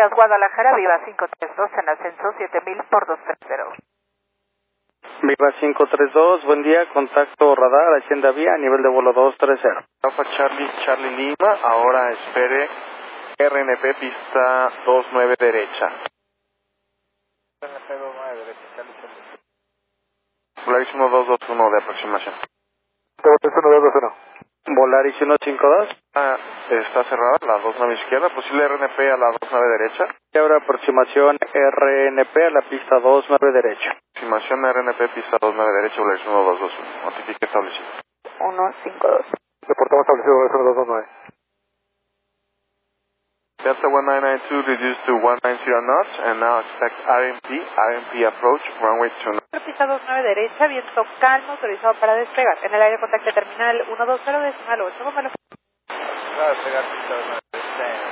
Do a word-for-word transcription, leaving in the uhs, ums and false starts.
días, Guadalajara, Viva cinco tres dos, en ascenso siete mil por dos tres cero. Viva cinco tres dos, buen día, contacto radar, Hacienda Vía, a nivel de vuelo dos tres cero. Alfa Charlie, Charlie Lima, ahora espere R N P pista dos nueve derecha. R N P dos nueve derecha, Charlie Charlie. Volaris uno dos dos uno de aproximación. uno dos dos uno. Volaris uno cinco dos. Ah, está cerrada, la dos nueve izquierda, posible R N P a la dos nueve derecha. Y ahora aproximación R N P a la pista dos nueve derecha. Aproximación R N P pista dos nueve derecha, Volaris uno dos dos uno. Notifique establecido. uno cinco dos. Reportamos establecido Volaris uno dos dos nueve. Delta one nine nine two reduced to one nine zero knots and now expect R M P, R M P approach, runway two nine. Pista dos nueve derecha, viento calmo, autorizado para despegar. En el aire contacto terminal uno dos cero decimal ocho, ¿cómo me lo... Claro, despegar pista dos nueve derecha.